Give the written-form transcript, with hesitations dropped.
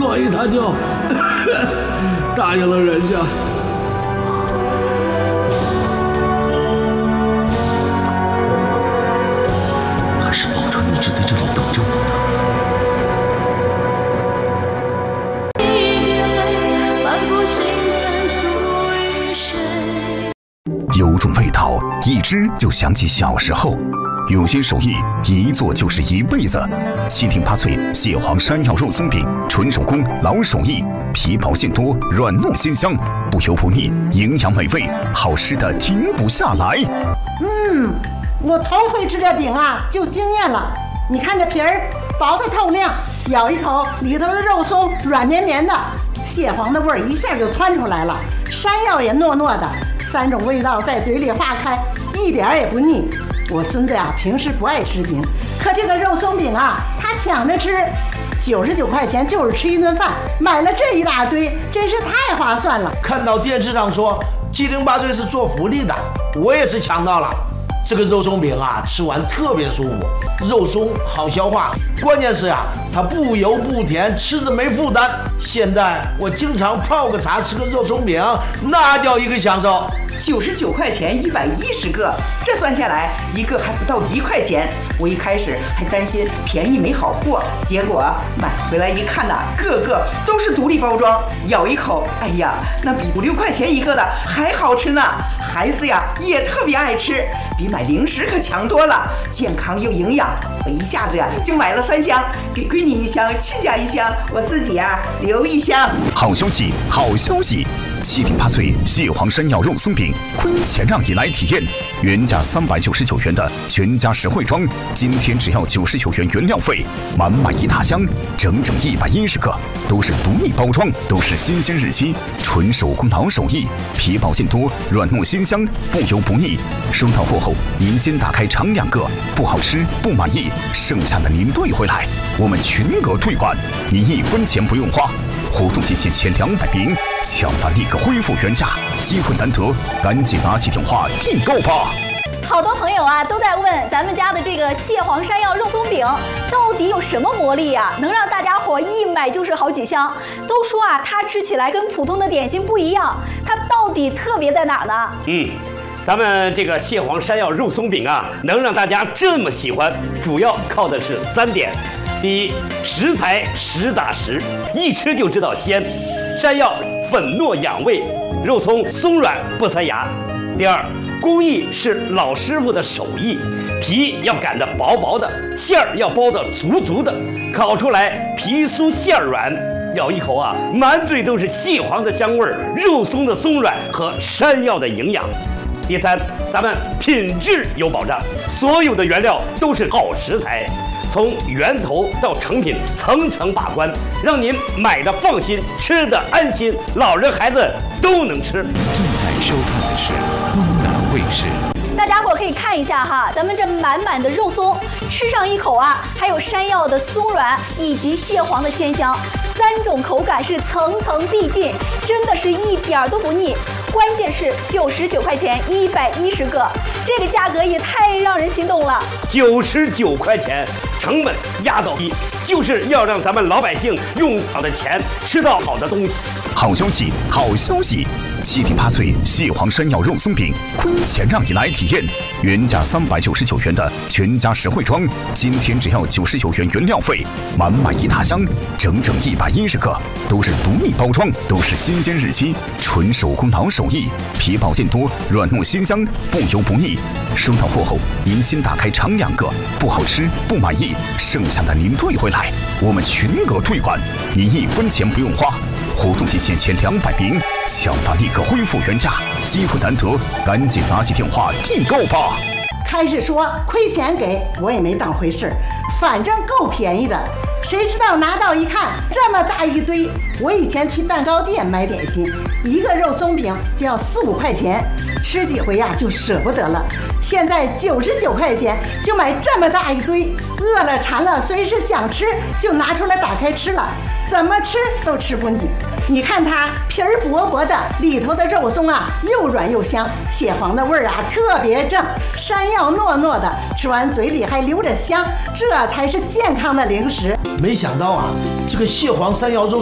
所以他就答应了人家。 还是宝钏一直在这里等着我呢。有种味道，一吃就想起小时候。有些手艺一做就是一辈子。7挺8脆蟹黄山药肉松饼，纯手工老手艺，皮薄馅多，软糯鲜香，不油不腻，营养美味，好吃的停不下来。 我头回吃这饼啊，就惊艳了。你看这皮儿薄的透亮，咬一口里头的肉松软绵绵的，蟹黄的味儿一下就窜出来了，山药也糯糯的，3种味道在嘴里化开，一点儿也不腻。我孙子呀，平时不爱吃饼，可这个肉松饼啊，他抢着吃，99块钱就是吃一顿饭，买了这一大堆，真是太划算了。 看到电视上说7挺8脆是做福利的，我也是抢到了。这个肉松饼啊，吃完特别舒服，肉松好消化，关键是啊，它不油不甜，吃着没负担。现在我经常泡个茶，吃个肉松饼，那叫一个享受。 99块钱110个，这算下来一个还不到1块钱。我一开始还担心便宜没好货，结果买回来一看呐，个个都是独立包装，咬一口，哎呀，那比5、6块钱一个的还好吃呢。孩子呀也特别爱吃，比买零食可强多了，健康又营养。我一下子呀就买了3箱，给闺女1箱，亲家1箱，我自己呀留1箱。 好消息，好消息！7挺8脆蟹黄山药肉松饼，亏钱让你来体验。原价399元的全家实惠装，今天只要99元原料费，满满一大箱，整整110个，都是独立包装，都是新鲜日期，纯手工老手艺，皮薄馅多，软糯鲜香，不油不腻。收到货后，您先打开尝2个，不好吃不满意，剩下的您兑回来，我们全额退款，你1分钱不用花。活动期限前200名，抢饭立刻恢复原价，机会难得，赶紧拿起电话订购吧！ 好多朋友啊都在问咱们家的这个蟹黄山药肉松饼到底有什么魔力呀，能让大家伙一买就是好几箱？都说啊，它吃起来跟普通的点心不一样，它到底特别在哪儿呢？ 咱们这个蟹黄山药肉松饼啊，能让大家这么喜欢，主要靠的是3点。第一，食材实打实，一吃就知道鲜，山药粉糯养胃，肉松松软不塞牙。第二，工艺是老师傅的手艺，皮要擀得薄薄的，馅儿要包得足足的，烤出来皮酥馅软，咬一口啊，满嘴都是蟹黄的香味儿，肉松的松软和山药的营养。第三，咱们品质有保障，所有的原料都是好食材，从源头到成品层层把关，让您买的放心，吃的安心，老人孩子都能吃。 正在收看的是东南卫视。 大家伙可以看一下哈，咱们这满满的肉松，吃上一口啊，还有山药的松软以及蟹黄的鲜香，3种口感是层层递进，真的是一点儿都不腻。关键是99块钱110个，这个价格也太让人心动了。 99块钱，成本压到低，就是要让咱们老百姓用好的钱吃到好的东西。 好消息，好消息！7挺8脆蟹黄山药肉松饼，亏钱让你来体验。原价399元的全家实惠装，今天只要99元原料费，满满一大箱，整整110个，都是独立包装，都是新鲜日期，纯手工老手艺，皮薄馅多，软糯鲜香，不油不腻。收到货后，您先打开尝2个，不好吃不满意，剩下的您兑回来，我们全额退款，您1分钱不用花。活动期限前200名，抢发立刻恢复原价，机会难得，赶紧拿起电话订购吧！ 开始说亏钱给我也没当回事儿，反正够便宜的。谁知道拿到一看，这么大一堆！我以前去蛋糕店买点心，一个肉松饼就要4、5块钱，吃几回呀就舍不得了。现在99块钱就买这么大一堆，饿了馋了，随时想吃就拿出来打开吃了，怎么吃都吃不腻。你看它皮儿薄薄的，里头的肉松啊又软又香，蟹黄的味儿啊特别正，山药糯糯的，吃完嘴里还留着香，这才是健康的零食。 没想到啊，这个蟹黄山药肉